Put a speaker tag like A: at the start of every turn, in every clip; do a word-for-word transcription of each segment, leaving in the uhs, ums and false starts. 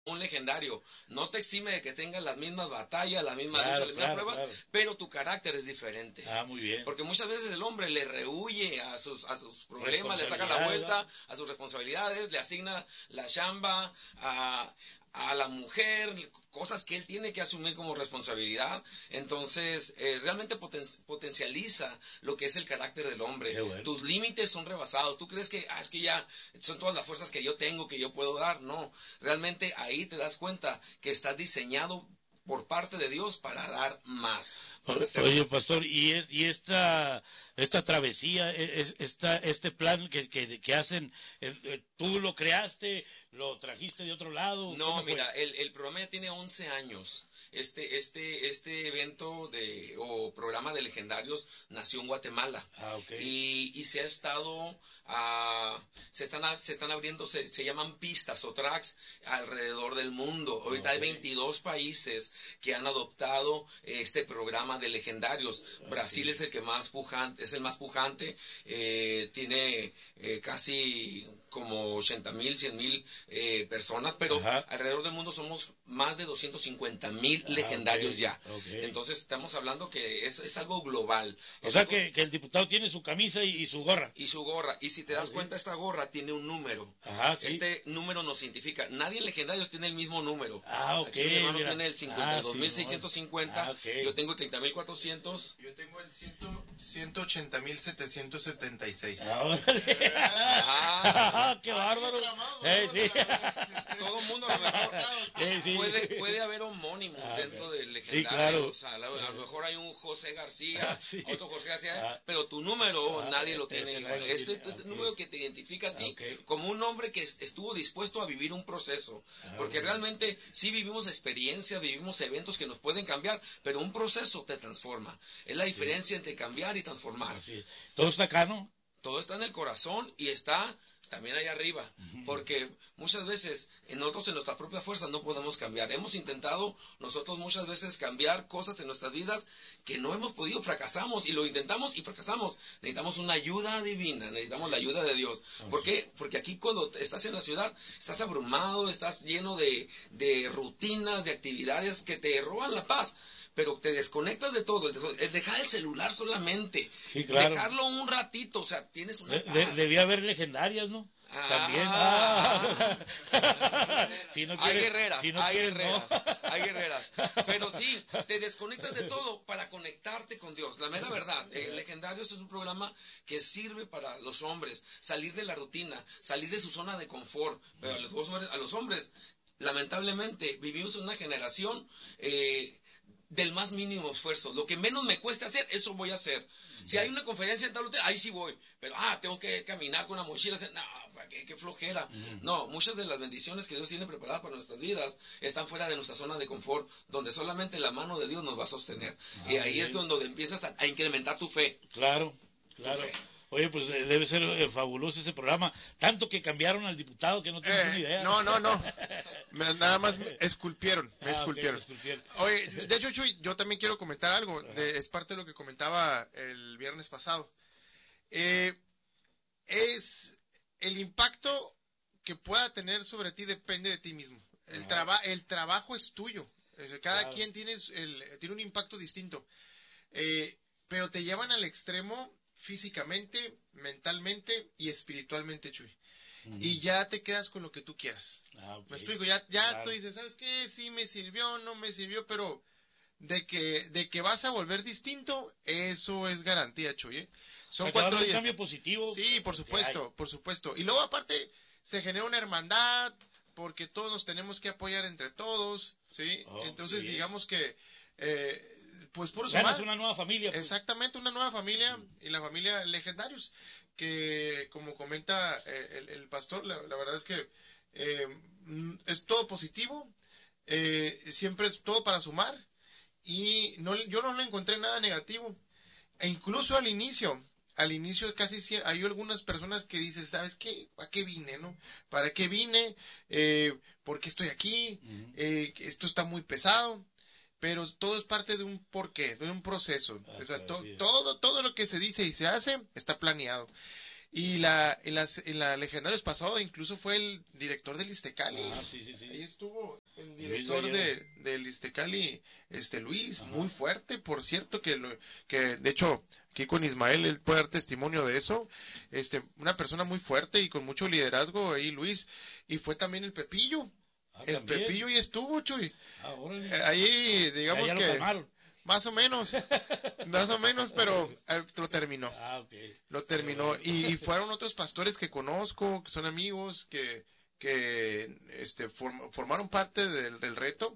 A: un legendario. No te exime de que tengas las mismas batallas, las mismas
B: Claro,
A: luchas, las mismas
B: claro,
A: pruebas,
B: claro.
A: pero tu carácter es diferente.
B: Ah, muy bien.
A: Porque muchas veces el hombre le rehuye a sus, a sus problemas, le saca la
B: Responsabilidades,
A: vuelta a sus responsabilidades, le asigna la chamba a, a la mujer, cosas que él tiene que asumir como responsabilidad. Entonces, eh, realmente poten potencializa lo que es el carácter del hombre.
B: Qué bueno.
A: Tus límites son rebasados. Tú crees que, ah, es que ya son todas las fuerzas que yo tengo, que yo puedo dar. No, realmente ahí te das cuenta que estás diseñado por parte de Dios para dar más. Para hacer
B: Oye,
A: más.
B: pastor, y es y esta esta travesía, e- es, esta este plan que, que, que hacen, eh, eh, ¿tú lo creaste, lo trajiste de otro lado?
A: No,
B: ¿Cómo fue?
A: mira, el, el programa ya tiene once años. Este, este, este evento de, o programa de legendarios nació en Guatemala.
B: Ah, ok.
A: Y, y se ha estado, ah, se están, a- se están abriendo, se, se llaman pistas o tracks alrededor del mundo. Ahorita hay
B: Ok.
A: veintidós países que han adoptado este programa de legendarios. Brasil es el que más pujante, es el más pujante, eh, tiene eh, casi como ochenta mil, cien mil eh, personas, pero
B: Ajá.
A: alrededor del mundo somos más de doscientos cincuenta mil
B: Ah,
A: legendarios
B: ok,
A: ya.
B: ok.
A: Entonces estamos hablando que es, es algo global.
B: O
A: Es
B: sea
A: algo-
B: que, que el diputado tiene su camisa y, y su gorra.
A: y su gorra. Y si te
B: Ah,
A: das
B: ok.
A: cuenta, esta gorra tiene un número.
B: Ajá, sí.
A: Este número nos identifica. Nadie en legendarios tiene el mismo número.
B: Ah, ok,
A: Aquí mi hermano
B: mira.
A: tiene el cincuenta y dos mil seiscientos cincuenta.
B: Ah, ok.
A: Yo tengo el treinta mil cuatrocientos.
C: Yo tengo el ciento ochenta mil setecientos setenta y seis.
B: Ah, órale.
A: Ah,
B: ¡Qué bárbaro! Eh, sí.
A: todo el mundo a lo mejor
B: Eh, sí.
A: puede, puede haber homónimos
B: Ah,
A: dentro
B: ok.
A: del
B: Sí,
A: legendario.
B: claro.
A: O sea, a lo, a lo mejor hay un José García,
B: Ah, sí.
A: otro José García,
B: Ah.
A: pero tu número
B: Ah,
A: nadie lo
B: ese
A: tiene
B: nadie
A: igual.
B: lo
A: Este
B: tiene.
A: es el
B: Ok.
A: número que te identifica a ti
B: Ok.
A: como un hombre que est- estuvo dispuesto a vivir un proceso.
B: Ah,
A: Porque
B: bueno.
A: realmente sí vivimos experiencias, vivimos eventos que nos pueden cambiar, pero un proceso te transforma. Es la diferencia entre cambiar y transformar.
B: Así es. Todo está acá, ¿no?
A: Todo está en el corazón y está también allá arriba, porque muchas veces en nosotros en nuestra propia fuerza no podemos cambiar. Hemos intentado nosotros muchas veces cambiar cosas en nuestras vidas que no hemos podido, fracasamos y lo intentamos y fracasamos. Necesitamos una ayuda divina, necesitamos la ayuda de Dios. ¿Por qué? Porque aquí cuando estás en la ciudad estás abrumado, estás lleno de, de rutinas, de actividades que te roban la paz. Pero te desconectas de todo, el dejar el celular solamente,
B: Sí, claro.
A: dejarlo un ratito, o sea, tienes una
B: De-
A: paz.
B: de- debía haber legendarias, ¿no?
A: Ah.
B: También. Ah. Si no
A: hay
B: quieres-
A: guerreras,
B: si no
A: hay
B: quieres, no.
A: guerreras, hay guerreras. Pero sí, te desconectas de todo para conectarte con Dios. La mera verdad, el Legendarios es un programa que sirve para los hombres, salir de la rutina, salir de su zona de confort. Pero a los hombres, a los hombres lamentablemente, vivimos en una generación eh, del más mínimo esfuerzo. Lo que menos me cueste hacer, eso voy a hacer. Si hay una conferencia en tal hotel, ahí sí voy. Pero, ah, tengo que caminar con una mochila. No, qué, qué flojera. No, muchas de las bendiciones que Dios tiene preparadas para nuestras vidas están fuera de nuestra zona de confort, donde solamente la mano de Dios nos va a sostener.
B: Ah,
A: y ahí
B: bien.
A: es donde empiezas a, a incrementar tu fe.
B: Claro, claro.
A: fe.
B: Oye, pues eh, debe ser eh, fabuloso ese programa. Tanto que cambiaron al diputado que no tengo ni
C: Eh,
B: idea.
C: no, no, no. Me- nada más me esculpieron, me
B: Ah, ok,
C: esculpieron.
B: me esculpieron.
C: Oye, de hecho, Chuy, yo también quiero comentar algo. de- es parte de lo que comentaba el viernes pasado. Eh, es el impacto que pueda tener sobre ti depende de ti mismo. El, traba, el trabajo es tuyo. O sea, cada
B: Claro.
C: quien tiene, el, tiene un impacto distinto. Eh, pero te llevan al extremo físicamente, mentalmente y espiritualmente, Chuy. Y ya te quedas con lo que tú quieras.
B: Ah, ok.
C: Me explico, ya, ya
B: Claro.
C: tú dices, ¿sabes qué? Sí me sirvió, no me sirvió, pero de que, de que vas a volver distinto, eso es garantía, Chuy. ¿eh? Son
B: Para que va a
C: cuatro
B: haber un
C: días.
B: cambio positivo.
C: Sí, por
B: que
C: supuesto, por supuesto. Y luego aparte se genera una hermandad porque todos nos tenemos que apoyar entre todos, ¿sí?
B: Oh,
C: Entonces
B: bien.
C: digamos que, eh, pues puro
B: hay. Ganas
C: sumar.
B: una nueva familia. pues.
C: Exactamente, una nueva familia y la familia Legendarios, que como comenta eh, el, el pastor, la, la verdad es que eh, mm, es todo positivo, eh, siempre es todo para sumar y no, yo no le encontré nada negativo. E incluso al inicio, al inicio casi sie- hay algunas personas que dicen, ¿sabes qué? ¿Para qué vine, no? ¿Para qué vine? Eh, ¿Por qué estoy aquí? Eh, esto está muy pesado. Pero todo es parte de un porqué, de un proceso.
B: Ah,
C: O sea,
B: claro,
C: to-
B: sí.
C: todo, todo lo que se dice y se hace está planeado. Y la, en las, en la Legendarios pasado incluso fue el director del Iztecali.
B: Ah, sí, sí, sí.
C: Ahí estuvo el
B: Luis
C: director
B: Gallego.
C: de, del Iztecali, este Luis, muy fuerte, por cierto, que, lo- que de hecho aquí con Ismael él puede dar testimonio de eso. Este, una persona muy fuerte y con mucho liderazgo ahí, Luis. Y fue también el Pepillo.
B: Ah,
C: El
B: también.
C: Pepillo y estuvo, Chuy.
B: Ah, órale.
C: Eh, Ahí, digamos
B: ya, ya
C: que...
B: lo calmaron.
C: Más o menos, más o menos, pero eh, lo terminó.
B: Ah, ok.
C: Lo terminó. Y, y fueron otros pastores que conozco, que son amigos, que, que este, form- formaron parte del, del reto.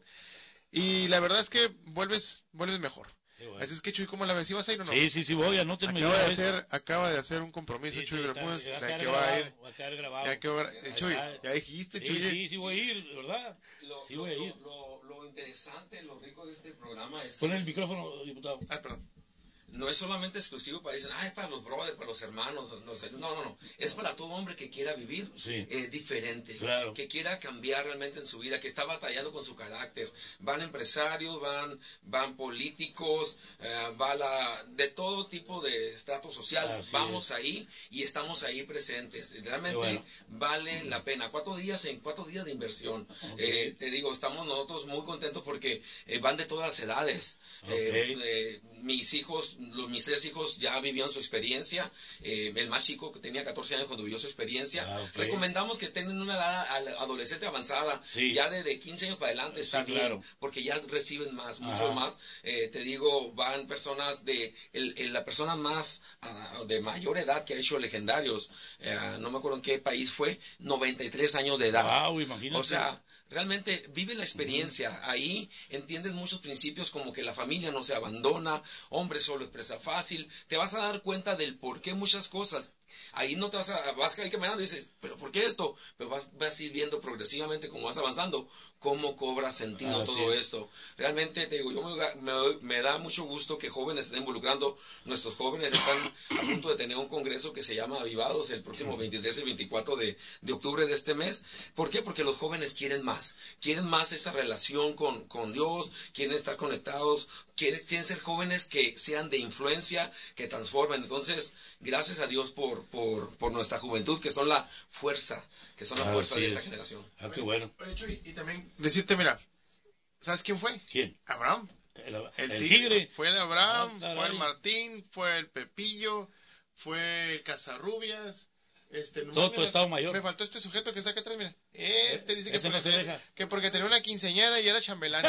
C: Y la verdad es que vuelves, vuelves mejor.
B: Qué bueno.
C: Así es que, Chuy, ¿cómo la ves? ¿Sí vas a ir o no?
B: Sí, sí, sí, voy, anótenme.
C: Acaba
B: una
C: de
B: vez.
C: hacer, acaba de hacer un compromiso,
B: Sí,
C: Chuy
B: sí, está-
C: Bermúdez,
B: va a
C: de
B: quedar
C: que va a
B: grabado,
C: ir.
B: va a quedar grabado.
C: Ya, que va- eh, Chuy,
B: está.
C: ya dijiste,
B: Sí,
C: Chuy.
B: sí, sí voy a ir, ¿verdad?
A: Lo,
B: Sí
A: lo-
B: voy a ir.
A: lo- lo- lo interesante, lo rico de este programa es que
B: Pon el micrófono, diputado.
C: Ah, perdón.
A: no es solamente exclusivo para dicen, ah, es para los brothers, para los hermanos. No, sé. no, no, no. Es para todo hombre que quiera vivir
B: Sí.
A: eh, diferente,
B: Claro.
A: que quiera cambiar realmente en su vida, que está batallando con su carácter. Van empresarios, van, van políticos, eh, va la, de todo tipo de estrato social.
B: Así
A: Vamos ahí y estamos ahí presentes. Realmente
B: bueno.
A: vale la pena. Cuatro días en cuatro días de inversión. Eh, te digo, estamos nosotros muy contentos porque eh, van de todas las edades. Eh,
B: Ok.
A: eh, mis hijos, los, mis tres hijos ya vivían su experiencia. Eh, el más chico que tenía catorce años cuando vivió su experiencia.
B: Ah, ok.
A: Recomendamos que tengan una edad al- adolescente avanzada.
B: Sí.
A: Ya de, de quince años para adelante está
B: Sí,
A: bien.
B: claro.
A: Porque ya reciben más, mucho
B: Ajá.
A: más. Eh, te digo, van personas de... El, el- la persona más ah, de mayor edad que ha hecho Legendarios, eh, no me acuerdo en qué país fue, noventa y tres años de edad.
B: Wow, imagínate.
A: O sea, realmente vive la experiencia. Ahí entiendes muchos principios como que la familia no se abandona, hombre solo expresa fácil. Te vas a dar cuenta del por qué muchas cosas. Ahí no te vas a, vas a caer caminando y dices, pero ¿por qué esto? Pero vas, vas a ir viendo progresivamente como vas avanzando, cómo cobra sentido
B: Así
A: todo
B: es.
A: esto. Realmente te digo, yo me, me- me da mucho gusto que jóvenes estén involucrando. Nuestros jóvenes están a punto de tener un congreso que se llama Avivados el próximo veintitrés y veinticuatro de, de octubre de este mes. ¿Por qué? Porque los jóvenes quieren más. Quieren más esa relación con, con Dios, quieren estar conectados, quieren, quieren ser jóvenes que sean de influencia, que transformen. Entonces, gracias a Dios por, por, por nuestra juventud, que son la fuerza, que son la
B: Ah,
A: fuerza
B: así
A: de esta
B: es.
A: generación.
B: Ah, qué bueno.
C: Oye, Chuy, y también decirte, mira, ¿sabes quién fue?
B: ¿Quién?
C: Abraham.
B: El,
C: El,
B: el
C: tigre.
B: tigre.
C: Fue el Abraham,
B: Ah, caray.
C: fue el Martín, fue el Pepillo, fue el Casarrubias. Este, nomás,
B: Todo tu
C: mira,
B: estado mayor.
C: Me faltó este sujeto que está acá atrás, mira. Este dice que
B: Ese no
C: porque,
B: se deja.
C: que porque tenía una quinceañera y era chambelán.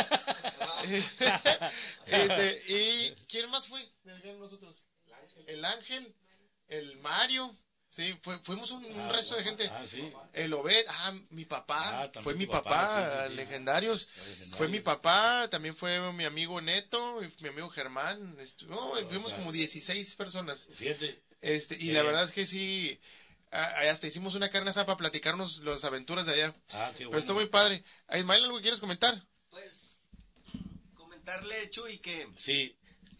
C: Este, ¿y quién más fue? de nosotros? El Ángel, el Mario. Sí, fue, fuimos un, un
B: Ah,
C: resto de gente.
B: Ah, sí.
C: El Obed, ah, mi papá,
B: Ah, también
C: fue
B: tu
C: mi
B: papá,
C: papá,
B: sí, sí, sí.
C: Legendarios, fue mi papá, también fue mi amigo Neto, y mi amigo Germán, estu- no, fuimos como dieciséis personas,
B: Fíjate.
C: este, y
B: Qué
C: la
B: bien.
C: verdad es que sí, ah, hasta hicimos una carne asada para platicarnos las aventuras de allá,
B: Ah, qué
C: pero
B: bueno.
C: está muy padre. A Ismael, ¿algo que quieres comentar?
D: Pues comentarle, Chuy, que
B: Sí,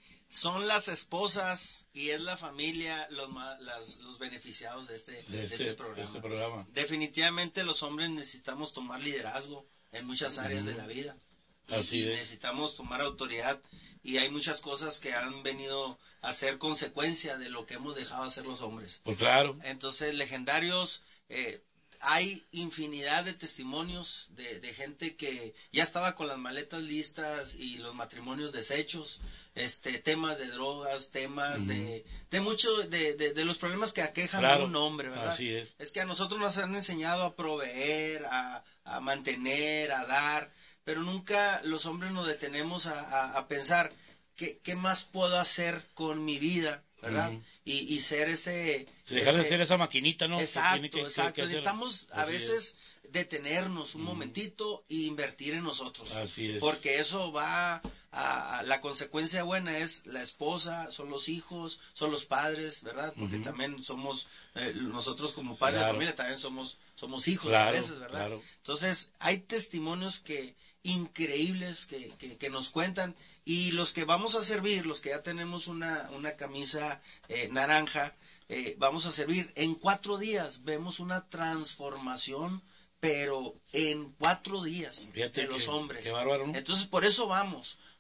D: son las esposas y es la familia los, ma- las- los beneficiados de este,
B: de
D: de
B: este,
D: este
B: de
D: programa.
B: este programa.
D: Definitivamente los hombres necesitamos tomar liderazgo en muchas áreas de la vida. Y,
B: Así
D: y
B: es.
D: necesitamos tomar autoridad y hay muchas cosas que han venido a ser consecuencia de lo que hemos dejado hacer los hombres.
B: Pues claro.
D: Entonces, legendarios, eh, hay infinidad de testimonios de, de gente que ya estaba con las maletas listas y los matrimonios deshechos, este, temas de drogas, temas de, de mucho, de, de, de los problemas que aquejan
B: Claro,
D: a un hombre, ¿verdad?
B: así es.
D: que a nosotros nos han enseñado a proveer, a, a mantener, a dar, pero nunca los hombres nos detenemos a, a, a pensar qué, qué más puedo hacer con mi vida, ¿verdad?
B: Ujú.
D: y, y ser ese...
B: Dejar de
D: ese-
B: ser esa maquinita, ¿no? Que
D: Exacto,
B: tiene que- que-
D: exacto.
B: que hacer.
D: Necesitamos a
B: Así es.
D: veces detenernos un momentito e invertir en nosotros.
B: Así es.
D: Porque eso va a, a- la consecuencia buena es la esposa, son los hijos, son los padres, ¿verdad? Porque también somos, eh, nosotros como padres
B: Claro.
D: de familia también somos, somos hijos
B: Claro,
D: a veces, ¿verdad?
B: claro.
D: Entonces, hay testimonios que increíbles que, que, que nos cuentan y los que vamos a servir, los que ya tenemos una, una camisa eh, naranja, eh, vamos a servir en cuatro días, vemos una transformación, pero en cuatro días
B: Fíjate
D: de los
B: qué-
D: hombres.
B: qué bárbaro, ¿no?
D: Entonces, por eso vamos,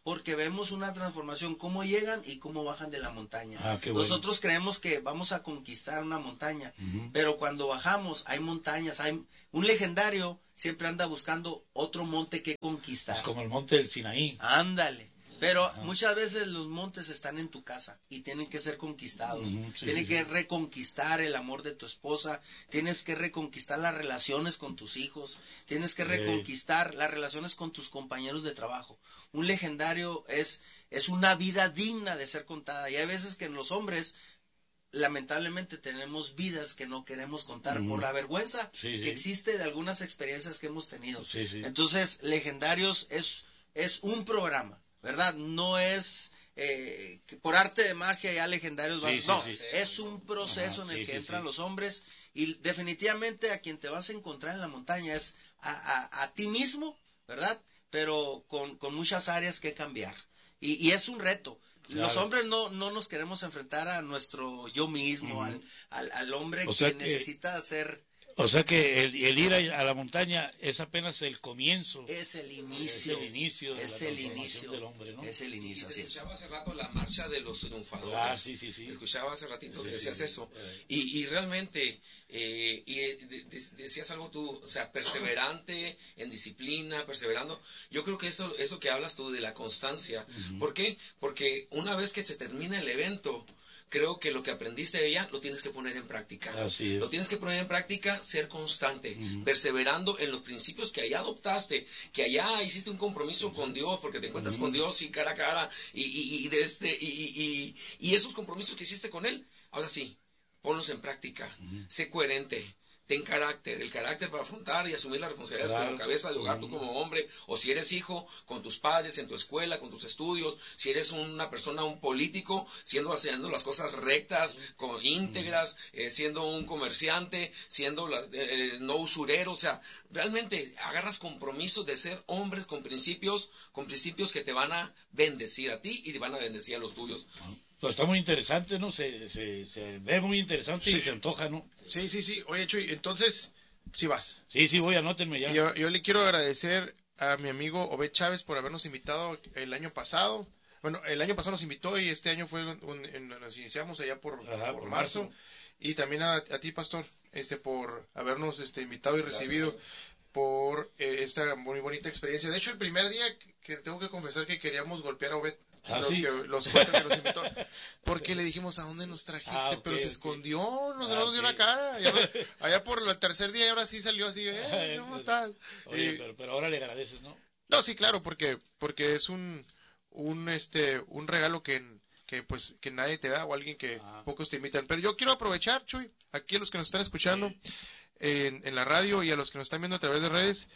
D: porque vemos una transformación, cómo llegan y cómo bajan de la montaña.
B: Ah, qué bueno.
D: Nosotros creemos que vamos a conquistar una montaña, uh-huh. pero cuando bajamos hay montañas, hay un legendario siempre anda buscando otro monte que conquistar.
B: Es como el monte del Sinaí.
D: Ándale. Pero uh-huh. muchas veces los montes están en tu casa y tienen que ser conquistados. Uh-huh. Sí, Tienes sí, que sí. reconquistar el amor de tu esposa, tienes que reconquistar las relaciones con tus hijos, tienes que reconquistar sí. las relaciones con tus compañeros de trabajo. Un legendario es, es una vida digna de ser contada. Y hay veces que los hombres, lamentablemente, tenemos vidas que no queremos contar uh-huh. por la vergüenza sí, sí. que existe de algunas experiencias que hemos tenido.
B: Sí, sí.
D: Entonces, Legendarios es, es un programa, ¿verdad? No es eh, que por arte de magia ya Legendarios
B: sí,
D: vas,
B: sí,
D: no,
B: sí.
D: es un proceso Ajá, en el
B: sí,
D: que
B: sí,
D: entran
B: sí.
D: los hombres y definitivamente a quien te vas a encontrar en la montaña es a, a, a ti mismo, ¿verdad? Pero con, con muchas áreas que cambiar y, y es un reto. Claro. Los hombres no, no nos queremos enfrentar a nuestro yo mismo, uh-huh. al, al, al hombre
B: o
D: que,
B: sea que
D: necesita ser...
B: O sea que el, el ir a, a la montaña es apenas el comienzo.
D: Es el inicio.
B: Es el inicio de
D: es
B: la
D: el inicio
B: del hombre, ¿no?
D: Es el inicio, así es.
A: Escuchaba hace rato la marcha de los triunfadores.
B: Ah, sí, sí, sí.
A: Escuchaba hace ratito
B: sí,
A: que decías
B: sí,
A: eso.
B: sí.
A: Y, y realmente, eh, y de, de, decías algo tú, o sea, perseverante, en disciplina, perseverando. Yo creo que eso, eso que hablas tú de la constancia. Uh-huh. ¿Por qué? Porque una vez que se termina el evento, creo que lo que aprendiste de ella lo tienes que poner en práctica.
B: Así es.
A: Lo tienes que poner en práctica, ser constante, uh-huh. perseverando en los principios que allá adoptaste, que allá hiciste un compromiso uh-huh. con Dios, porque te encuentras uh-huh. con Dios y cara a cara, y, y, y, de este, y, y, y esos compromisos que hiciste con Él, ahora sí, ponlos en práctica, uh-huh. sé coherente. Ten carácter, el carácter para afrontar y asumir las responsabilidades claro. como cabeza de hogar, uh-huh. tú como hombre, o si eres hijo, con tus padres, en tu escuela, con tus estudios, si eres una persona, un político, siendo haciendo las cosas rectas, con, íntegras, uh-huh. eh, siendo un comerciante, siendo la, eh, no usurero, o sea, realmente agarras compromiso de ser hombres con principios, con principios que te van a bendecir a ti y te van a bendecir a los tuyos. Uh-huh.
B: Pues está muy interesante, ¿no? Se, se, se ve muy interesante sí. y se antoja, ¿no?
C: Sí, sí, sí. Oye, Chuy, entonces, sí vas.
B: Sí, sí, voy, anótenme ya.
C: Yo, yo le quiero agradecer a mi amigo Obed Chávez por habernos invitado el año pasado. Bueno, el año pasado nos invitó y este año fue un, un, nos iniciamos allá por, Ajá, por, por marzo. marzo. Y también a, a ti, Pastor, este por habernos este invitado y Gracias, recibido amigo. por eh, esta muy bonita experiencia. De hecho, el primer día que tengo que confesar que queríamos golpear a Obed.
B: Ah,
C: los,
B: ¿sí?
C: que, los cuatro que nos invitó, porque le dijimos a dónde nos trajiste, ah, okay, pero se okay. escondió, no, ah, no nos dio okay. la cara, y ahora, allá por el tercer día y ahora sí salió así, eh, ¿cómo estás?
B: Oye,
C: eh,
B: pero, pero ahora le agradeces, ¿no?
C: No, sí, claro, porque porque es un un este un regalo que que pues que nadie te da o alguien que ah. pocos te invitan, pero yo quiero aprovechar, Chuy, aquí a los que nos están escuchando sí. en, en la radio y a los que nos están viendo a través de redes,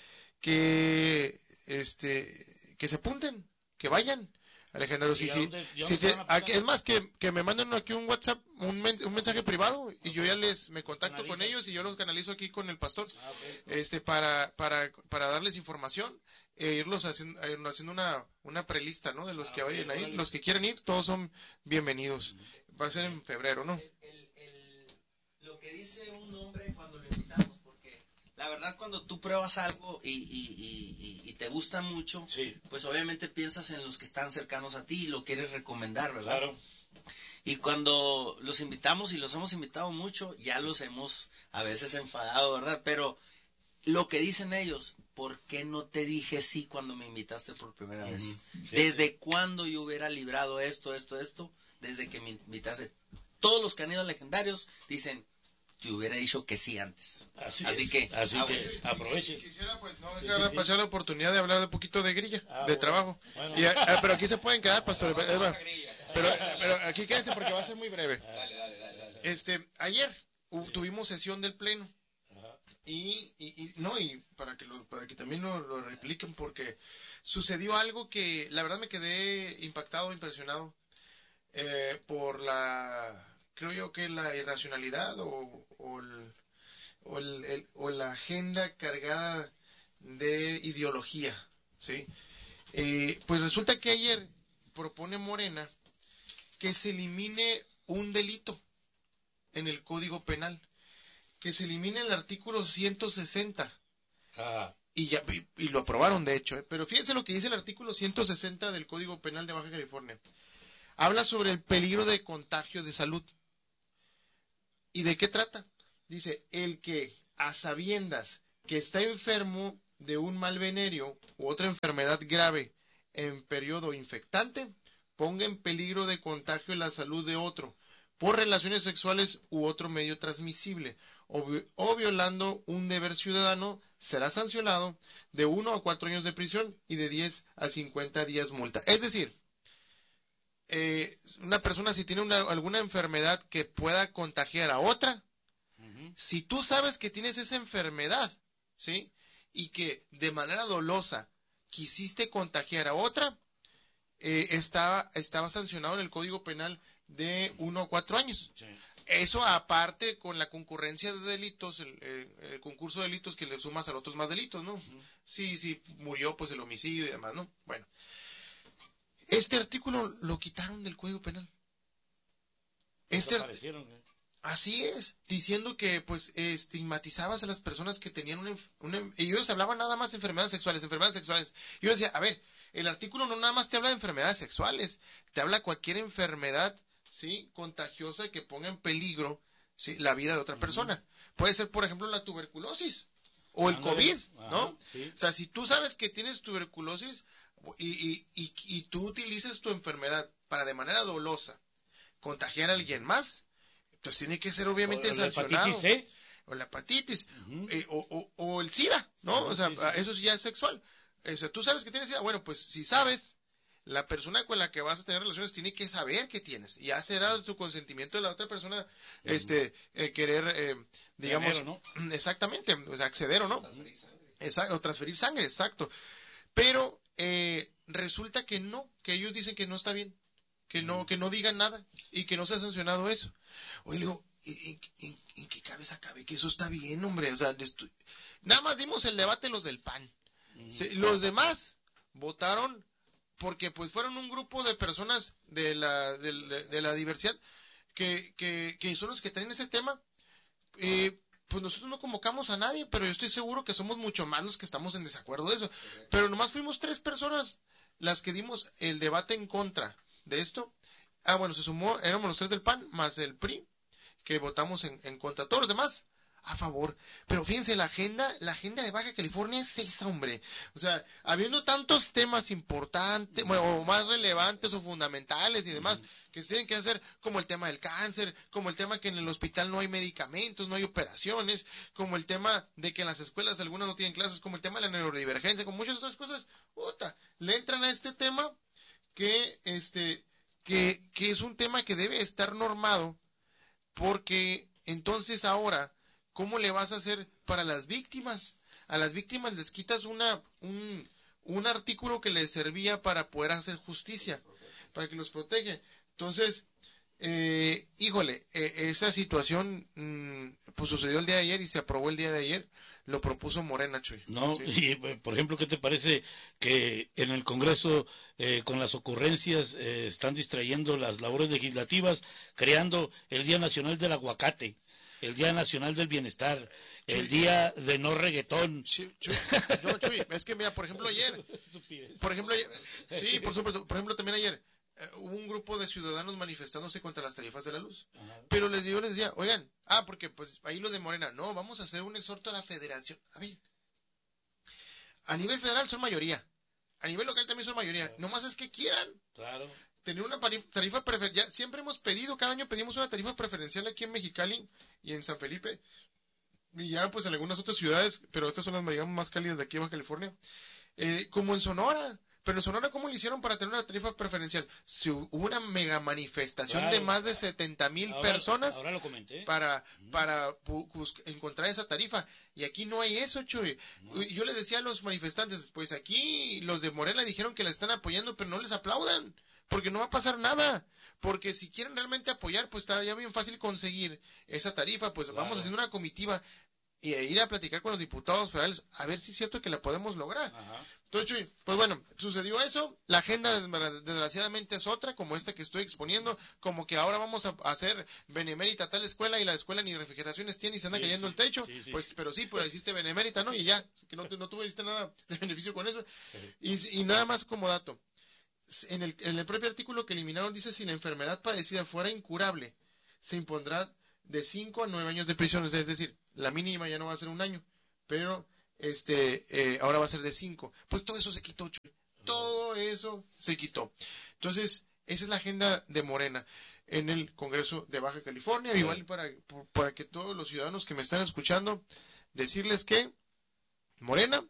C: que este que se apunten, que vayan. Legendario, sí, sí. sí te, aquí, es más, que, que me manden aquí un WhatsApp, un, men, un mensaje privado y yo ya les me contacto con ellos y yo los canalizo aquí con el pastor, ah, okay. este para para para darles información e irlos haciendo, haciendo una una prelista, ¿no? De los ah, que vayan okay, ahí, los que quieren ir, todos son bienvenidos. Va a ser en febrero, ¿no?
D: El, el, el, lo que dice un hombre cuando lo invitamos. La verdad, cuando tú pruebas algo y, y, y, y te gusta mucho,
B: sí.
D: pues obviamente piensas en los que están cercanos a ti y lo quieres recomendar, ¿verdad?
B: Claro.
D: Y cuando los invitamos, y los hemos invitado mucho, ya los hemos a veces enfadado, ¿verdad? Pero lo que dicen ellos, ¿por qué no te dije sí cuando me invitaste por primera uh-huh. vez? Sí. ¿Desde cuándo yo hubiera librado esto, esto, esto? Desde que me invitaste. Todos los que han ido a Legendarios dicen, te hubiera dicho que sí antes.
B: Así,
D: Así
B: es.
D: que,
B: Así
D: ah,
B: que
D: bueno.
B: aprovechen.
C: Quisiera pues no
B: sí,
C: dejar
B: sí,
C: pasar
B: sí.
C: la oportunidad de hablar de un poquito de grilla,
B: ah,
C: de
B: bueno.
C: trabajo.
B: Bueno.
C: Y, a, pero aquí se pueden quedar, pastor. Pero, pero aquí quédense porque va a ser muy breve.
A: Dale, dale, dale, dale.
C: Este, ayer uh, tuvimos sesión del pleno. Y, y, y no, y para que lo, para que también lo, lo repliquen, porque sucedió algo que la verdad me quedé impactado, impresionado eh, por la, creo yo que la irracionalidad o, o el O, el, el, o la agenda cargada de ideología, ¿sí? Eh, pues resulta que ayer propone Morena que se elimine un delito en el Código Penal, que se elimine el artículo ciento sesenta,
B: ah.
C: y ya y, y lo aprobaron de hecho, ¿eh? Pero fíjense lo que dice el artículo ciento sesenta del Código Penal de Baja California. Habla sobre el peligro de contagio de salud. ¿Y de qué trata? Dice, el que a sabiendas que está enfermo de un mal venéreo u otra enfermedad grave en periodo infectante, ponga en peligro de contagio la salud de otro por relaciones sexuales u otro medio transmisible, o, o violando un deber ciudadano, será sancionado de uno a cuatro años de prisión y de diez a cincuenta días multa. Es decir, eh, una persona si tiene una, alguna enfermedad que pueda contagiar a otra, uh-huh. Si tú sabes que tienes esa enfermedad, ¿sí? Y que de manera dolosa quisiste contagiar a otra, eh, estaba, estaba sancionado en el Código Penal de uno a cuatro años. Sí. Eso aparte con la concurrencia de delitos, el, el, el concurso de delitos que le sumas a los otros más delitos, ¿no? Uh-huh. Sí, sí, murió pues el homicidio y demás, ¿no? Bueno. Este artículo lo quitaron del Código Penal. Este
B: Desaparecieron, ¿eh?
C: Así es, diciendo que pues estigmatizabas a las personas que tenían una, una... Y ellos hablaban nada más de enfermedades sexuales, enfermedades sexuales. Y yo decía, a ver, el artículo no nada más te habla de enfermedades sexuales, te habla de cualquier enfermedad, ¿sí? Contagiosa que ponga en peligro, ¿sí? La vida de otra uh-huh. persona. Puede ser, por ejemplo, la tuberculosis o el Ándale. COVID, ¿no? Ajá, sí. O sea, si tú sabes que tienes tuberculosis y, y, y, y tú utilizas tu enfermedad para de manera dolosa contagiar a alguien más, entonces tiene que ser obviamente
B: o
C: sancionado.
B: La hepatitis, ¿eh?
C: O la hepatitis, uh-huh. eh, o, o, o el SIDA, ¿no? Uh-huh, o sea, sí, sí. Eso ya es sexual. O sea, tú sabes que tienes SIDA. Bueno, pues si sabes, la persona con la que vas a tener relaciones tiene que saber que tienes. Y ya será su consentimiento de la otra persona, uh-huh. este, eh, querer, eh, digamos,
B: Tener, ¿no?
C: Exactamente, o sea, acceder o no. Transferir sangre. Exacto, o transferir sangre, exacto. Pero eh, resulta que no, que ellos dicen que no está bien. Que no, que no digan nada y que no se ha sancionado eso. Oye, le digo, ¿en, en, en qué cabeza cabe? Que eso está bien, hombre. O sea, estoy... nada más dimos el debate los del P A N. Sí, los demás votaron porque pues fueron un grupo de personas de la, de, de, de la diversidad que, que, que son los que traen ese tema. Eh, pues nosotros no convocamos a nadie, pero yo estoy seguro que somos mucho más los que estamos en desacuerdo de eso. Pero nomás fuimos tres personas las que dimos el debate en contra de esto. Ah, bueno, se sumó, éramos los tres del P A N, más el P R I, que votamos en, en contra. Todos los demás, a favor. Pero fíjense, la agenda, la agenda de Baja California es esa, hombre. O sea, habiendo tantos temas importantes, bueno, o más relevantes o fundamentales y demás, que se tienen que hacer, como el tema del cáncer, como el tema que en el hospital no hay medicamentos, no hay operaciones, como el tema de que en las escuelas algunas no tienen clases, como el tema de la neurodivergencia, como muchas otras cosas, puta, le entran a este tema que, este, que, que es un tema que debe estar normado, porque entonces ahora, ¿cómo le vas a hacer para las víctimas? A las víctimas les quitas una, un, un artículo que les servía para poder hacer justicia, para que los protege. Entonces, eh, híjole, eh, esa situación mmm, pues sucedió el día de ayer y se aprobó el día de ayer. Lo propuso Morena, Chuy.
B: No,
C: ¿sí?
B: Y por ejemplo, ¿qué te parece que en el Congreso eh, con las ocurrencias eh, están distrayendo las labores legislativas, creando el Día Nacional del Aguacate, el Día Nacional del Bienestar, Chuy, el Día de no reggaetón?
C: Chuy, Chuy, no, Chuy, es que mira, por ejemplo ayer, por ejemplo ayer, sí, por supuesto, por ejemplo también ayer, eh, hubo un grupo de ciudadanos manifestándose contra las tarifas de la luz. Ajá. Pero les digo, les decía, oigan, ah, porque pues ahí los de Morena, no, vamos a hacer un exhorto a la federación. A ver, a nivel federal son mayoría, a nivel local también son mayoría, claro. Nomás es que quieran.
B: Claro.
C: Tener una tarifa preferencial, siempre hemos pedido, cada año pedimos una tarifa preferencial aquí en Mexicali y en San Felipe, y ya pues en algunas otras ciudades, pero estas son las, digamos, más cálidas de aquí en Baja California, eh, como en Sonora. Pero en Sonora, ¿cómo le hicieron para tener una tarifa preferencial? Si hubo una mega manifestación claro. de más de setenta mil personas
B: ahora lo comenté.
C: para, uh-huh. para pues, encontrar esa tarifa. Y aquí no hay eso, Chuy. Uh-huh. Yo les decía a los manifestantes, pues aquí los de Morena dijeron que la están apoyando, pero no les aplaudan, porque no va a pasar nada. Porque si quieren realmente apoyar, pues estaría bien fácil conseguir esa tarifa. Pues claro. Vamos haciendo una comitiva y ir a platicar con los diputados federales a ver si es cierto que la podemos lograr. Ajá. Entonces, Chuy, pues bueno, sucedió eso, la agenda desgraciadamente es otra, como esta que estoy exponiendo, como que ahora vamos a hacer benemérita tal escuela y la escuela ni refrigeraciones tiene y se anda
B: Sí,
C: cayendo
B: sí,
C: el techo,
B: sí, sí.
C: pues, pero sí, pues hiciste benemérita, ¿no? Y ya, que no, no tuviste nada de beneficio con eso. Y, y nada más como dato, en el, en el propio artículo que eliminaron dice, si la enfermedad padecida fuera incurable, se impondrá de cinco a nueve años de prisión, es decir, la mínima ya no va a ser un año, pero este eh, ahora va a ser de cinco. Pues todo eso se quitó, Chuy. Todo eso se quitó. Entonces, esa es la agenda de Morena en el Congreso de Baja California. Igual para, para que todos los ciudadanos que me están escuchando, decirles que Morena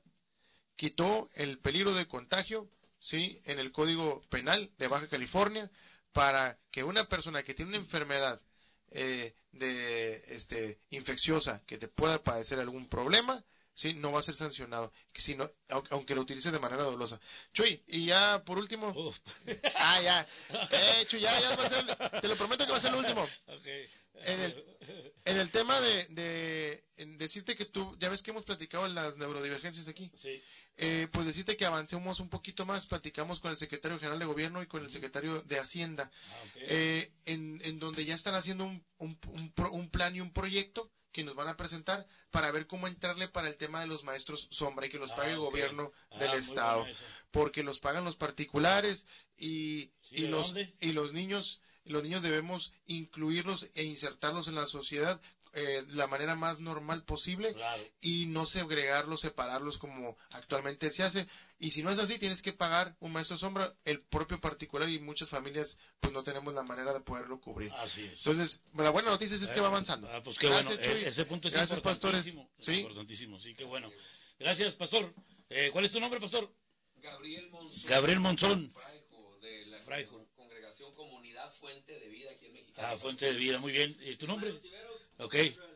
C: quitó el peligro de contagio, sí, en el Código Penal de Baja California, para que una persona que tiene una enfermedad eh, de este infecciosa que te pueda padecer algún problema, sí, no va a ser sancionado, sino, aunque lo utilice de manera dolosa. Chuy, y ya por último,
B: Uf.
C: ah, ya, eh, Chuy, ya, ya va a ser, te lo prometo que va a ser el último.
B: Okay.
C: En el, en el tema de, de en decirte que tú, ya ves que hemos platicado en las neurodivergencias aquí,
B: Sí.
C: eh, pues decirte que avancemos un poquito más, platicamos con el secretario general de gobierno y con el secretario de Hacienda,
B: Ah, okay.
C: eh, en, en donde ya están haciendo un, un, un, pro, un plan y un proyecto que nos van a presentar para ver cómo entrarle para el tema de los maestros sombra y que los
B: Ah,
C: pague el
B: okay.
C: gobierno
B: Ah,
C: del
B: muy
C: estado,
B: bueno eso.
C: porque los pagan los particulares y,
B: ¿Sí,
C: y
B: de
C: los
B: dónde?
C: y los niños los niños debemos incluirlos e insertarlos en la sociedad eh, de la manera más normal posible,
B: Claro.
C: y no segregarlos, separarlos como actualmente se hace. Y si no es así, tienes que pagar un maestro sombra, el propio particular, y muchas familias pues no tenemos la manera de poderlo cubrir.
B: Así es.
C: Entonces, la buena noticia es que va avanzando.
B: Ah, pues qué
C: Gracias,
B: bueno.
C: Chuy.
B: Eh, ese punto es
C: Gracias, pastores.
B: importantísimo. Es
C: Sí.
B: importantísimo, sí, qué bueno. Gracias, pastor. Eh, ¿Cuál es tu nombre, pastor?
A: Gabriel Monzón.
B: Gabriel Monzón.
A: Fraijo, de la
B: Fraijo.
A: Congregación Comunidad Fuente de Vida aquí en México.
B: Ah, Fuente de Vida, muy bien. ¿Y tu nombre? Ok.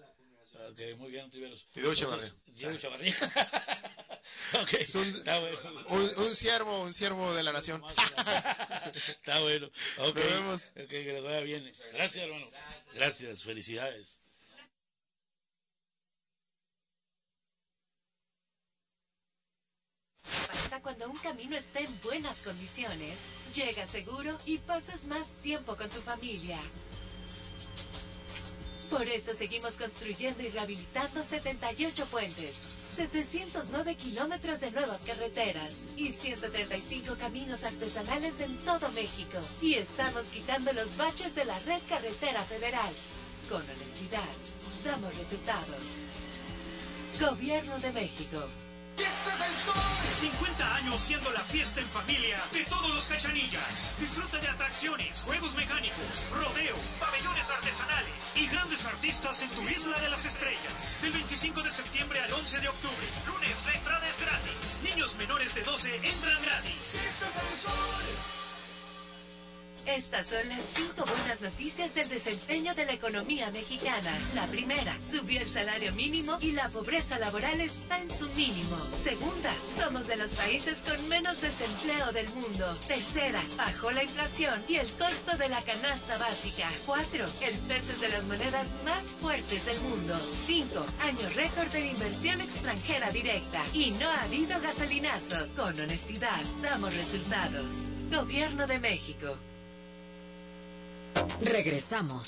B: Ok, muy bien, Tiberos.
C: Diego Chavarría.
B: Diego Chavarría. Ok,
C: Es un,
B: está bueno.
C: un, un siervo, un siervo de la nación.
B: Está bueno. Ok,
C: Nos vemos.
B: ok, que les vaya bien. Gracias, hermano. Gracias, felicidades.
E: Pasa cuando un camino está en buenas condiciones, llegas seguro y pasas más tiempo con tu familia. Por eso seguimos construyendo y rehabilitando setenta y ocho puentes, setecientos nueve kilómetros de nuevas carreteras y ciento treinta y cinco caminos artesanales en todo México. Y estamos quitando los baches de la red carretera federal. Con honestidad, damos resultados. Gobierno de México.
F: cincuenta años siendo la fiesta en familia de todos los Cachanillas. Disfruta de atracciones, juegos mecánicos, rodeo, pabellones artesanales y grandes artistas en tu Isla de las Estrellas. Del veinticinco de septiembre al once de octubre. Lunes la entrada es gratis. Niños menores de doce entran gratis.
E: Estas son las cinco buenas noticias del desempeño de la economía mexicana. La primera, subió el salario mínimo y la pobreza laboral está en su mínimo. Segunda, somos de los países con menos desempleo del mundo. Tercera, bajó la inflación y el costo de la canasta básica. Cuatro, el peso es de las monedas más fuertes del mundo. Cinco, año récord de inversión extranjera directa. Y no ha habido gasolinazo. Con honestidad, damos resultados. Gobierno de México.
G: Regresamos.